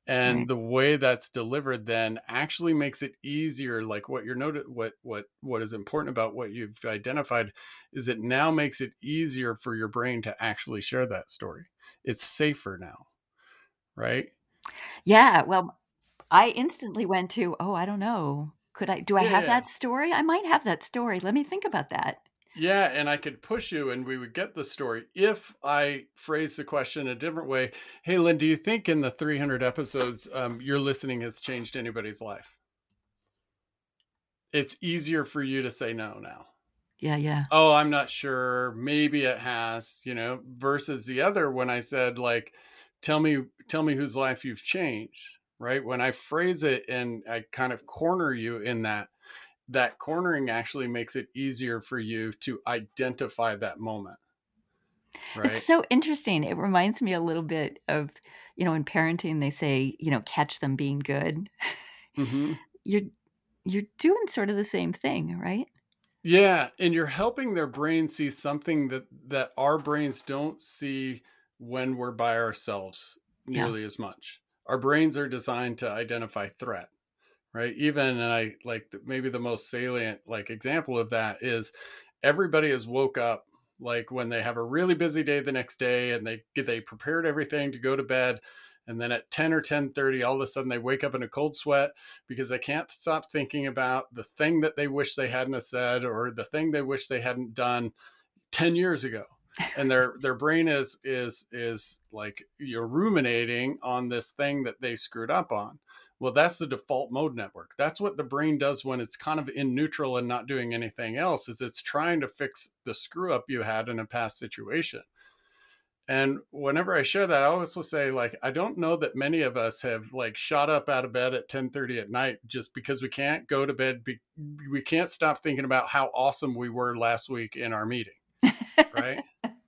And Right. the way that's delivered then actually makes it easier. Like what you're what is important about what you've identified is it now makes it easier for your brain to actually share that story. It's safer now, right? Yeah, well, I instantly went to, "Oh, I don't know. Do I Yeah, have yeah. that story? I might have that story. Let me think about that." Yeah, and I could push you and we would get the story if I phrase the question a different way. Hey, Lynn, do you think in the 300 episodes your listening has changed anybody's life? It's easier for you to say no now. Yeah, yeah. Oh, I'm not sure. Maybe it has, versus the other when I said like, tell me whose life you've changed, right? When I phrase it and I kind of corner you in that cornering actually makes it easier for you to identify that moment, It's right? so interesting. It reminds me a little bit of, in parenting, they say, catch them being good. Hmm. You're you're doing sort of the same thing, right? Yeah, and you're helping their brain see something that our brains don't see when we're by ourselves Yeah. nearly as much. Our brains are designed to identify threat, right? Even and I like maybe the most salient like example of that is everybody has woke up like when they have a really busy day the next day and they prepared everything to go to bed, and then at 10 or 10:30 all of a sudden they wake up in a cold sweat because they can't stop thinking about the thing that they wish they hadn't have said or the thing they wish they hadn't done 10 years ago, and their brain is like you're ruminating on this thing that they screwed up on. Well, that's the default mode network. That's what the brain does when it's kind of in neutral and not doing anything else, is it's trying to fix the screw up you had in a past situation. And whenever I share that, I also say, like, I don't know that many of us have like shot up out of bed at 10:30 at night just because we can't go to bed. We can't stop thinking about how awesome we were last week in our meeting, right?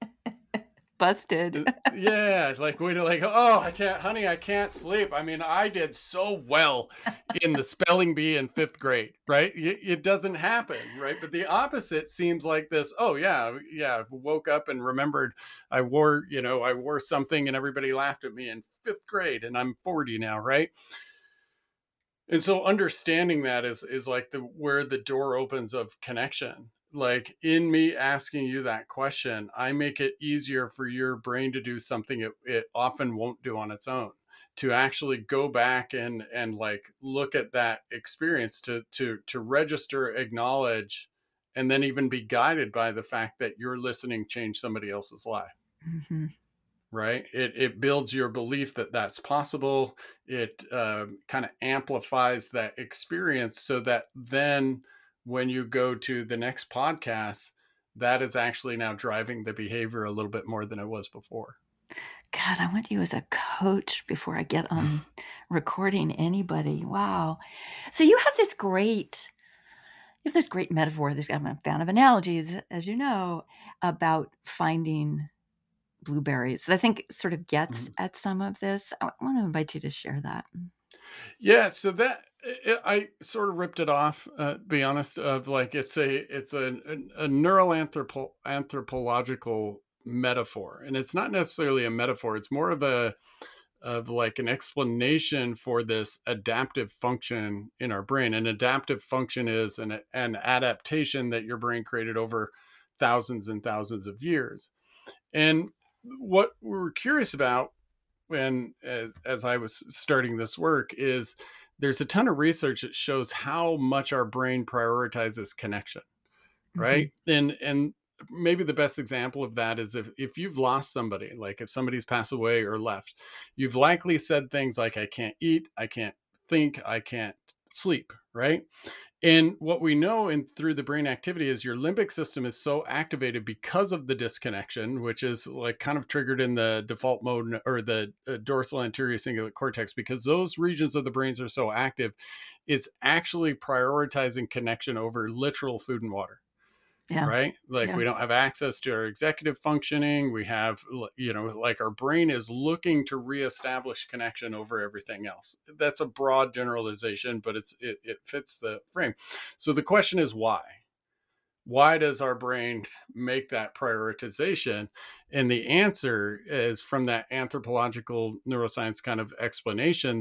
Busted. Yeah, like we like, oh, I can't, honey, I can't sleep. I mean, I did so well in the spelling bee in fifth grade, right? It doesn't happen, right? But the opposite seems like this. Oh yeah, yeah. I woke up and remembered I wore something and everybody laughed at me in fifth grade, and I'm 40 now, right? And so understanding that is like the where the door opens of connection. Like in me asking you that question, I make it easier for your brain to do something it often won't do on its own. To actually go back and like look at that experience, to register, acknowledge, and then even be guided by the fact that your listening changed somebody else's life, Mhm. right? It builds your belief that that's possible. It kind of amplifies that experience so that then when you go to the next podcast, that is actually now driving the behavior a little bit more than it was before. God, I want you as a coach before I get on recording anybody. Wow. So you have this great metaphor. I'm a fan of analogies, as you know, about finding blueberries that I think sort of gets Mhm. at some of this. I want to invite you to share that. Yeah, so that I sort of ripped it off. Be honest, of like it's a neural anthropological metaphor, and it's not necessarily a metaphor. It's more of like an explanation for this adaptive function in our brain. An adaptive function is an adaptation that your brain created over thousands and thousands of years. And what we were curious about when as I was starting this work is there's a ton of research that shows how much our brain prioritizes connection, Mhm. right? And maybe the best example of that is if you've lost somebody, like if somebody's passed away or left, you've likely said things like, I can't eat, I can't think, I can't sleep, right? And what we know in through the brain activity is your limbic system is so activated because of the disconnection, which is like kind of triggered in the default mode or the dorsal anterior cingulate cortex, because those regions of the brains are so active, it's actually prioritizing connection over literal food and water, Yeah. right? Like Yeah. we don't have access to our executive functioning. We have, like our brain is looking to reestablish connection over everything else. That's a broad generalization, but it fits the frame. So the question is why? Why does our brain make that prioritization? And the answer is from that anthropological neuroscience kind of explanation